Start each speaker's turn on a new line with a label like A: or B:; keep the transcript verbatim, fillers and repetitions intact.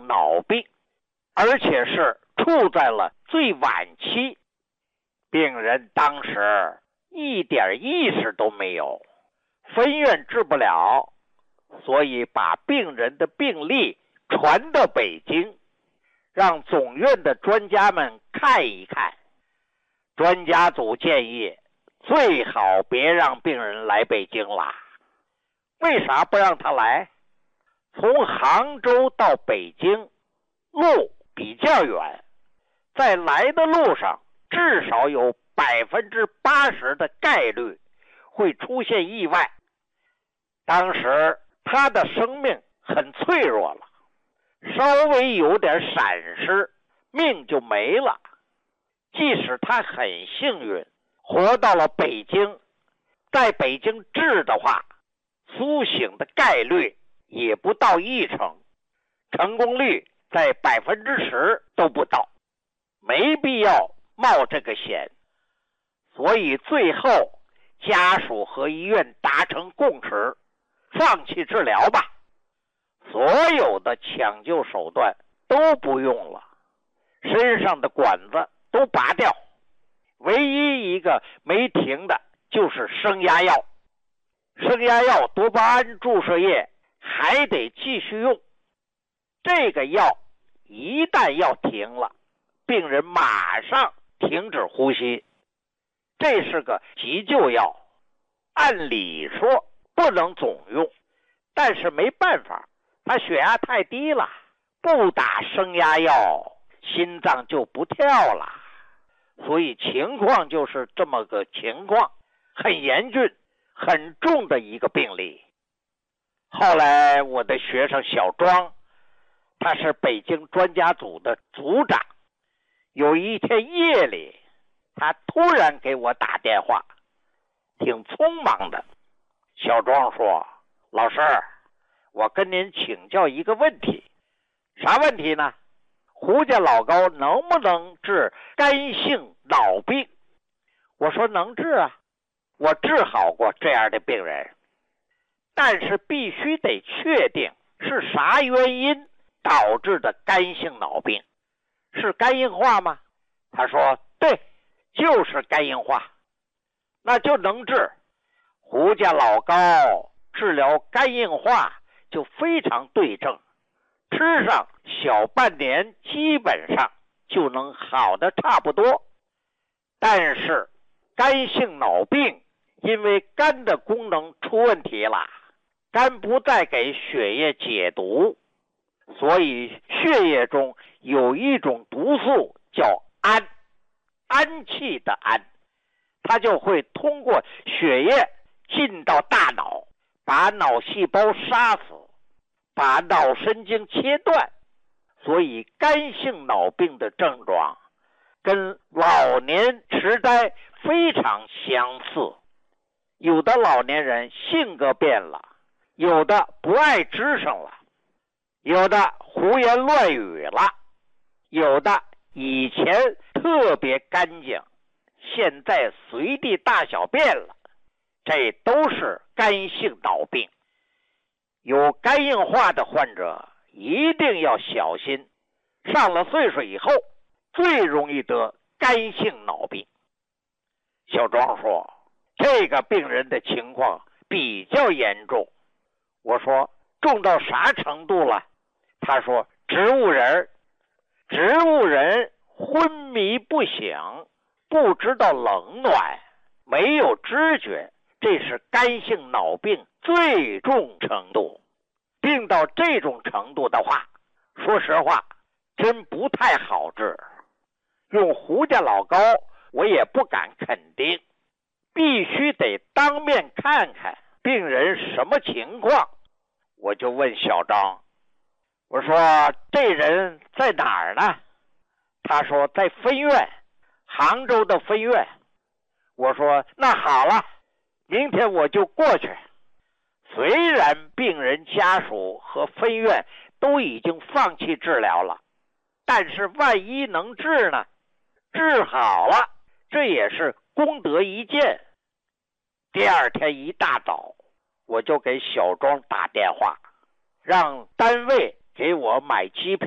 A: 脑病，而且是处在了最晚期。病人当时一点意识都没有，分院治不了，所以把病人的病历传到北京，让总院的专家们看一看。专家组建议最好别让病人来北京了。为啥不让他来？从杭州到北京路比较远，在来的路上至少有百分之八十的概率会出现意外。当时他的生命很脆弱了，稍微有点闪失，命就没了。即使他很幸运活到了北京，在北京治的话，苏醒的概率也不到一成，成功率在百分之十都不到，没必要冒这个险。所以最后家属和医院达成共识，放弃治疗吧，所有的抢救手段都不用了，身上的管子都拔掉，唯一一个没停的就是升压药。升压药多巴胺注射液还得继续用，这个药一旦要停了，病人马上停止呼吸。这是个急救药，按理说不能总用，但是没办法，他血压太低了，不打升压药心脏就不跳了。所以情况就是这么个情况，很严峻很重的一个病例。后来我的学生小庄，他是北京专家组的组长，有一天夜里他突然给我打电话，挺匆忙的。小庄说，老师，我跟您请教一个问题。啥问题呢？胡家老高能不能治肝性脑病？我说能治啊，我治好过这样的病人，但是必须得确定是啥原因导致的肝性脑病。是肝硬化吗？他说对，就是肝硬化，那就能治。胡家老高治疗肝硬化就非常对症，吃上小半年基本上就能好的差不多。但是肝性脑病因为肝的功能出问题了，肝不再给血液解毒，所以血液中有一种毒素叫氨，氨气的氨，它就会通过血液进到大脑，把脑细胞杀死，把脑神经切断。所以肝性脑病的症状跟老年痴呆非常相似。有的老年人性格变了，有的不爱吱声了，有的胡言乱语了，有的以前特别干净，现在随地大小便了，这都是肝性脑病。有肝硬化的患者一定要小心，上了岁数以后最容易得肝性脑病。小庄说，这个病人的情况比较严重。我说重到啥程度了？他说植物人，植物人昏迷不醒，不知道冷暖，没有知觉，这是肝性脑病最重程度。病到这种程度的话，说实话真不太好治。用胡家老高我也不敢肯定，必须得当面看看病人什么情况。我就问小张，我说这人在哪儿呢？他说在分院，杭州的分院。我说那好了，明天我就过去。虽然病人家属和分院都已经放弃治疗了，但是万一能治呢？治好了，这也是功德一件。第二天一大早，我就给小庄打电话，让单位给我买机票。